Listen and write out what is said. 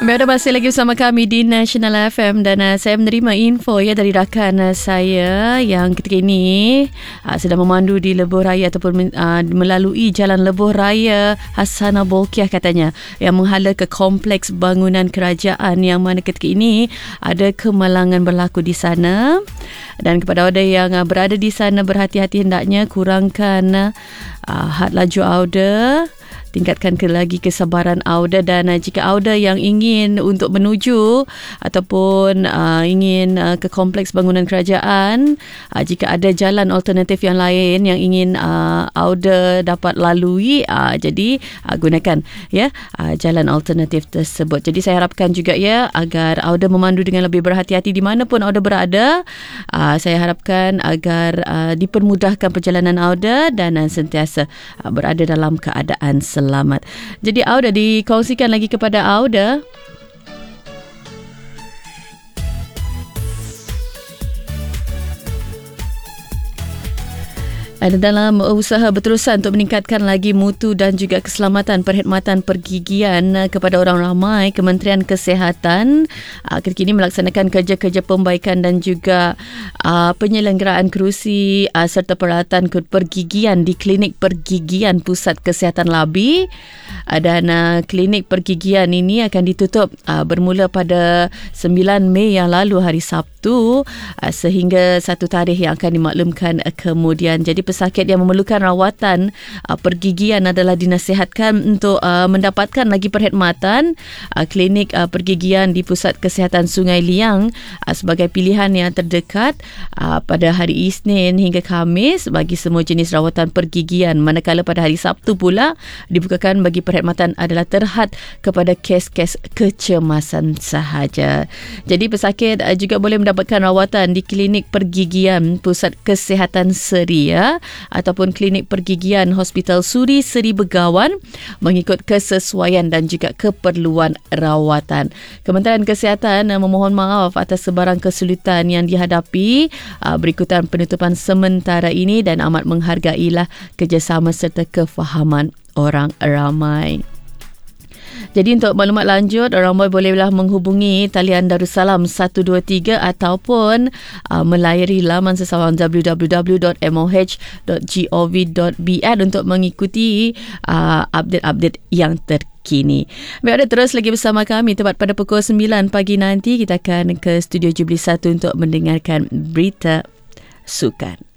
Berada masih lagi bersama kami di National FM dan saya menerima info dari rakan saya yang ketika ini sedang memandu di Lebuh Raya ataupun melalui Jalan Lebuh Raya Hasanah Bolkiah katanya yang menghala ke kompleks bangunan kerajaan yang mana ketika ini ada kemalangan berlaku di sana. Dan kepada anda yang berada di sana, berhati-hati hendaknya kurangkan had laju auda, tingkatkan lagi kesabaran auda, dan jika auda yang ingin untuk menuju ataupun ingin ke kompleks bangunan kerajaan, jika ada jalan alternatif yang lain yang ingin auda dapat lalui, jadi gunakan jalan alternatif tersebut. Jadi saya harapkan juga agar auda memandu dengan lebih berhati-hati di mana pun auda berada. Saya harapkan agar dipermudahkan perjalanan auda dan sentiasa berada dalam keadaan selamat. Jadi auda dikongsikan lagi kepada auda. Dalam usaha berterusan untuk meningkatkan lagi mutu dan juga keselamatan perkhidmatan pergigian kepada orang ramai, Kementerian Kesihatan ketika ini melaksanakan kerja-kerja pembaikan dan juga penyelenggaraan kerusi serta peralatan pergigian di Klinik Pergigian Pusat Kesihatan Labi. Dan klinik pergigian ini akan ditutup bermula pada 9 Mei yang lalu, hari Sabtu, sehingga satu tarikh yang akan dimaklumkan kemudian. Jadi pesakit yang memerlukan rawatan pergigian adalah dinasihatkan untuk mendapatkan lagi perkhidmatan klinik pergigian di Pusat Kesihatan Sungai Liang sebagai pilihan yang terdekat pada hari Isnin hingga Khamis bagi semua jenis rawatan pergigian, manakala pada hari Sabtu pula dibukakan bagi perkhidmatan adalah terhad kepada kes-kes kecemasan sahaja. Jadi pesakit juga boleh mendapatkan rawatan di Klinik Pergigian Pusat Kesihatan Seri ataupun Klinik Pergigian Hospital Suri Seri Begawan mengikut kesesuaian dan juga keperluan rawatan. Kementerian Kesihatan memohon maaf atas sebarang kesulitan yang dihadapi berikutan penutupan sementara ini dan amat menghargailah kerjasama serta kefahaman orang ramai. Jadi untuk maklumat lanjut, orang ramai bolehlah menghubungi talian Darussalam 123 ataupun melayari laman sesawan www.moh.gov.bn untuk mengikuti update-update yang terkini. Baik, terus lagi bersama kami tepat pada pukul 9 pagi nanti kita akan ke Studio Jubilee 1 untuk mendengarkan berita sukan.